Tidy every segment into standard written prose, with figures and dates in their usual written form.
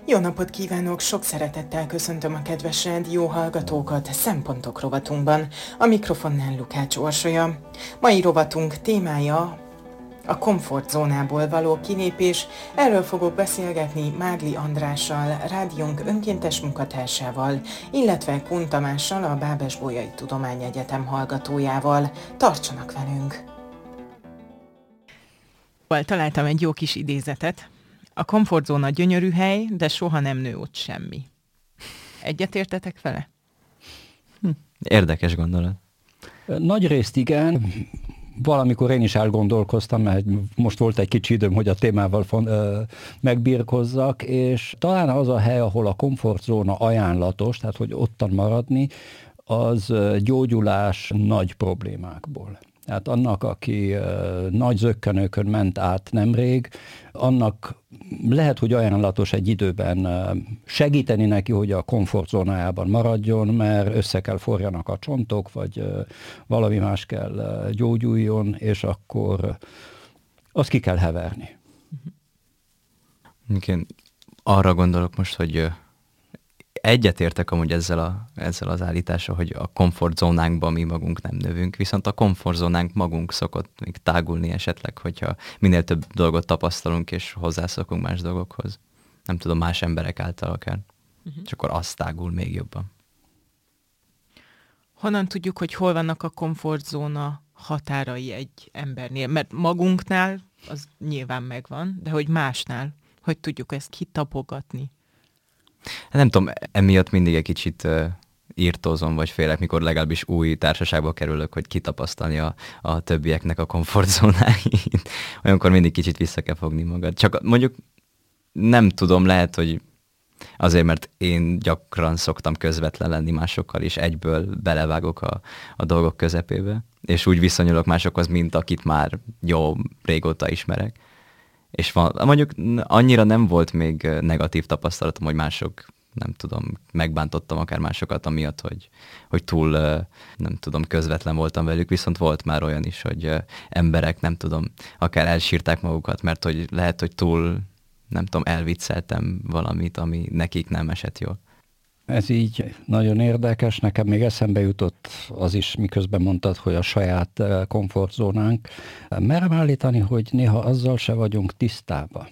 Jó napot kívánok! Sok szeretettel köszöntöm a kedves rádióhallgatókat Szempontok rovatunkban. A mikrofonnál Lukács Orsolya. Mai rovatunk témája a komfortzónából való kilépés. Erről fogok beszélgetni Mágli Andrással, rádiónk önkéntes munkatársával, illetve Kun Tamással, a Bábes-Bolyai Tudományegyetem hallgatójával. Tartsanak velünk! Találtam egy jó kis idézetet. A komfortzóna gyönyörű hely, de soha nem nő ott semmi. Egyetértetek vele? Érdekes gondolat. Nagyrészt igen. Valamikor én is elgondolkoztam, mert most volt egy kicsi időm, hogy a témával megbirkozzak, és talán az a hely, ahol a komfortzóna ajánlatos, tehát hogy ottan maradni, az gyógyulás nagy problémákból. Tehát annak, aki nagy zökkenőkön ment át nemrég, annak lehet, hogy ajánlatos egy időben segíteni neki, hogy a komfortzónájában maradjon, mert össze kell forjanak a csontok, vagy valami más kell gyógyuljon, és akkor azt ki kell heverni. Én arra gondolok most, hogy egyetértek amúgy ezzel az állítással, hogy a komfortzónánkban mi magunk nem növünk, viszont a komfortzónánk magunk szokott még tágulni esetleg, hogyha minél több dolgot tapasztalunk, és hozzászokunk más dolgokhoz. Nem tudom, más emberek által akár. És akkor az tágul még jobban. Honnan tudjuk, hogy hol vannak a komfortzóna határai egy embernél? Mert magunknál az nyilván megvan, de hogy másnál, hogy tudjuk ezt kitapogatni? Nem tudom, emiatt mindig egy kicsit írtózom, vagy félek, mikor legalábbis új társaságba kerülök, hogy kitapasztalni a többieknek a komfortzónáit. Olyankor mindig kicsit vissza kell fogni magad. Csak mondjuk nem tudom, lehet, hogy azért, mert én gyakran szoktam közvetlen lenni másokkal, és egyből belevágok a dolgok közepébe, és úgy viszonyulok másokhoz, mint akit már jó régóta ismerek. És mondjuk annyira nem volt még negatív tapasztalatom, hogy mások, nem tudom, megbántottam akár másokat amiatt, hogy túl, nem tudom, közvetlen voltam velük, viszont volt már olyan is, hogy emberek, nem tudom, akár elsírták magukat, mert hogy lehet, hogy túl, nem tudom, elvicceltem valamit, ami nekik nem esett jól. Ez így nagyon érdekes, nekem még eszembe jutott az is, miközben mondtad, hogy a saját komfortzónánk. Merem állítani, hogy néha azzal se vagyunk tisztában.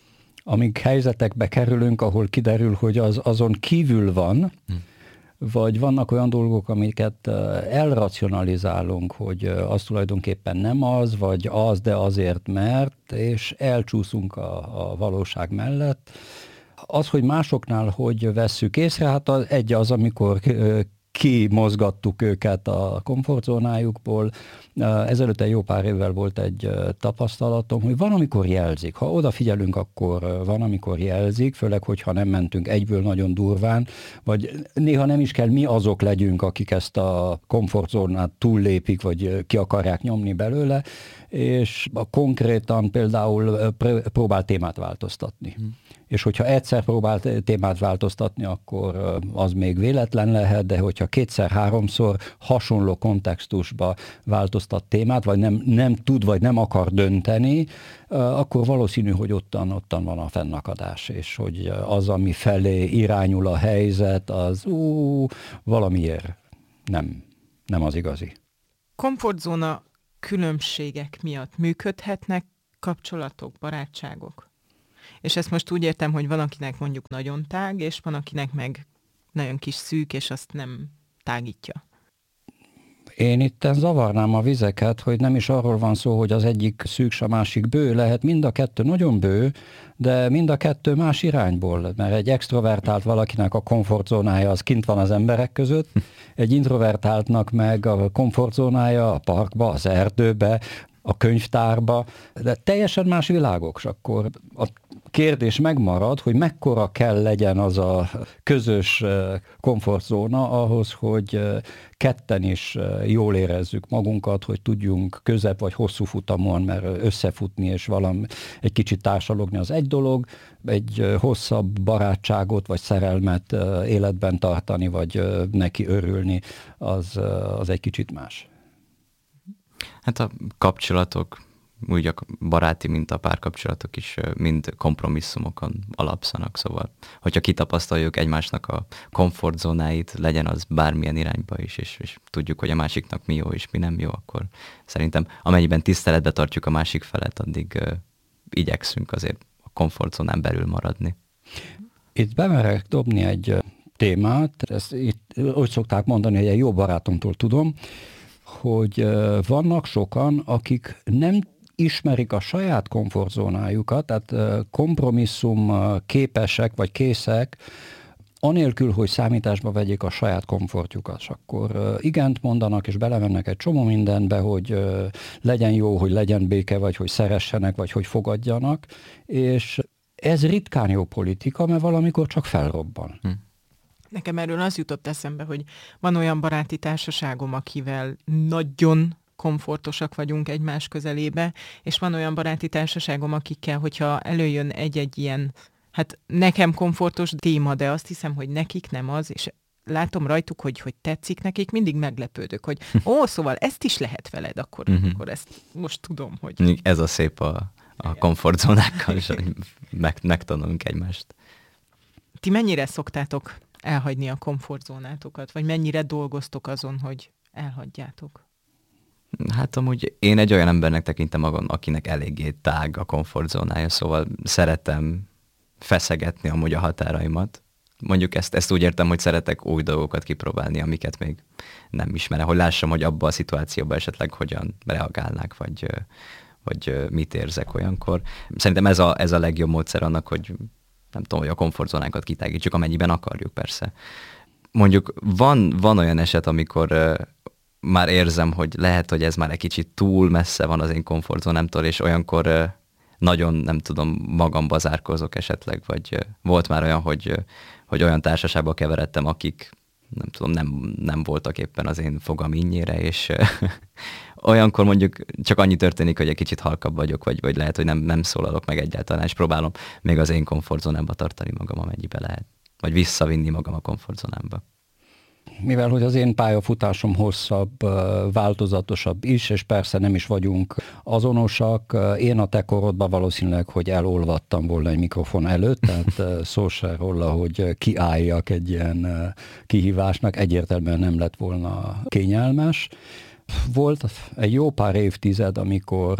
Amíg helyzetekbe kerülünk, ahol kiderül, hogy azon kívül van, vagy vannak olyan dolgok, amiket elracionalizálunk, hogy az tulajdonképpen nem az, vagy az, de azért mert, és elcsúszunk a valóság mellett. Az, hogy másoknál hogy vesszük észre, hát az, amikor kimozgattuk őket a komfortzónájukból. Ezelőtt egy jó pár évvel volt egy tapasztalatom, hogy van, amikor jelzik. Ha odafigyelünk, akkor van, amikor jelzik, főleg, hogyha nem mentünk egyből nagyon durván, vagy néha nem is kell mi azok legyünk, akik ezt a komfortzónát túllépik, vagy ki akarják nyomni belőle, és konkrétan például próbál témát változtatni. És hogyha egyszer próbál témát változtatni, akkor az még véletlen lehet, de hogyha kétszer-háromszor hasonló kontextusba változtat témát, vagy nem tud, vagy nem akar dönteni, akkor valószínű, hogy ottan van a fennakadás, és hogy az, ami felé irányul a helyzet, az valamiért nem az igazi. Komfortzóna különbségek miatt működhetnek kapcsolatok, barátságok? És ezt most úgy értem, hogy van, akinek mondjuk nagyon tág, és van, akinek meg nagyon kis szűk, és azt nem tágítja. Én itten zavarnám a vizeket, hogy nem is arról van szó, hogy az egyik szűk, a másik bő, lehet mind a kettő nagyon bő, de mind a kettő más irányból, mert egy extrovertált valakinek a komfortzónája az kint van az emberek között, egy introvertáltnak meg a komfortzónája a parkba, az erdőbe, a könyvtárba, de teljesen más világok, és akkor a kérdés megmarad, hogy mekkora kell legyen az a közös komfortzóna ahhoz, hogy ketten is jól érezzük magunkat, hogy tudjunk közep vagy hosszú futamon, mert összefutni és egy kicsit társalogni az egy dolog, egy hosszabb barátságot vagy szerelmet életben tartani, vagy neki örülni, az egy kicsit más. Hát a kapcsolatok úgy a baráti, mint a párkapcsolatok is mind kompromisszumokon alapszanak, szóval hogyha kitapasztaljuk egymásnak a komfortzónáit, legyen az bármilyen irányba is, és tudjuk, hogy a másiknak mi jó és mi nem jó, akkor szerintem amennyiben tiszteletbe tartjuk a másik felet, addig igyekszünk azért a komfortzónán belül maradni. Itt bemerek dobni egy témát, ezt itt úgy szokták mondani, hogy egy jó barátomtól tudom, hogy vannak sokan, akik nem ismerik a saját komfortzónájukat, tehát kompromisszum képesek vagy készek, anélkül, hogy számításba vegyék a saját komfortjukat. És akkor igent mondanak, és belemennek egy csomó mindenbe, hogy legyen jó, hogy legyen béke, vagy hogy szeressenek, vagy hogy fogadjanak, és ez ritkán jó politika, mert valamikor csak felrobban. Nekem erről az jutott eszembe, hogy van olyan baráti társaságom, akivel nagyon komfortosak vagyunk egymás közelébe, és van olyan baráti társaságom, akikkel, hogyha előjön egy-egy ilyen, hát nekem komfortos téma, de azt hiszem, hogy nekik nem az, és látom rajtuk, hogy tetszik nekik, mindig meglepődök, hogy szóval ezt is lehet veled, akkor ezt most tudom, hogy... Ez a szép a komfortzónákkal, és hogy megtanulunk egymást. Ti mennyire szoktátok elhagyni a komfortzónátokat, vagy mennyire dolgoztok azon, hogy elhagyjátok? Hát amúgy én egy olyan embernek tekintem magam, akinek eléggé tág a komfortzónája, szóval szeretem feszegetni amúgy a határaimat. Mondjuk ezt úgy értem, hogy szeretek új dolgokat kipróbálni, amiket még nem ismerem, hogy lássam, hogy abban a szituációban esetleg hogyan reagálnák, vagy mit érzek olyankor. Szerintem ez a legjobb módszer annak, hogy nem tudom, hogy a komfortzónánkat kitágítsuk, amennyiben akarjuk persze. Mondjuk van olyan eset, amikor már érzem, hogy lehet, hogy ez már egy kicsit túl messze van az én komfortzónámtól, és olyankor nagyon, nem tudom, magamba zárkózok esetleg, vagy volt már olyan, hogy olyan társaságba keveredtem, akik nem tudom, nem voltak éppen az én fogam innyire, és olyankor mondjuk csak annyi történik, hogy egy kicsit halkabb vagyok, vagy lehet, hogy nem szólalok meg egyáltalán, és próbálom még az én komfortzónámba tartani magam, amennyibe lehet. Vagy visszavinni magam a komfortzónámba. Mivel hogy az én pályafutásom hosszabb, változatosabb is, és persze nem is vagyunk azonosak, én a te korodban valószínűleg, hogy elolvadtam volna egy mikrofon előtt, tehát szó se róla, hogy kiálljak egy ilyen kihívásnak, egyértelműen nem lett volna kényelmes. Volt egy jó pár évtized, amikor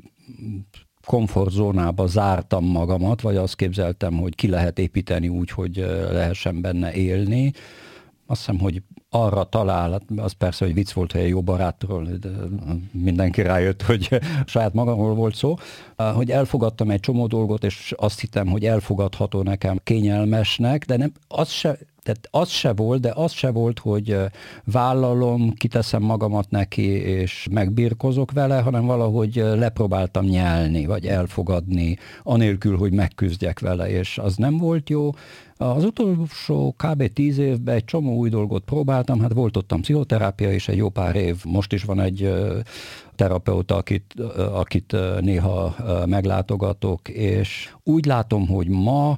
komfortzónába zártam magamat, vagy azt képzeltem, hogy ki lehet építeni úgy, hogy lehessen benne élni. Azt hiszem, hogy arra talál, az persze, hogy vicc volt, hogy egy jó barátról, de mindenki rájött, hogy saját magamról volt szó, hogy elfogadtam egy csomó dolgot, és azt hittem, hogy elfogadható nekem kényelmesnek, de nem, az se volt, hogy vállalom, kiteszem magamat neki, és megbirkozok vele, hanem valahogy lepróbáltam nyelni, vagy elfogadni, anélkül, hogy megküzdjek vele, és az nem volt jó. Az utolsó kb. 10 évben egy csomó új dolgot próbáltam, hát volt ottan pszichoterápia is egy jó pár év, most is van egy terapeuta, akit néha meglátogatok, és úgy látom, hogy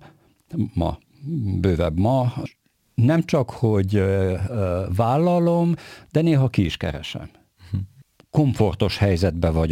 bővebb ma, nem csak, hogy vállalom, de néha ki is keresem. Komfortos helyzetben vagyok.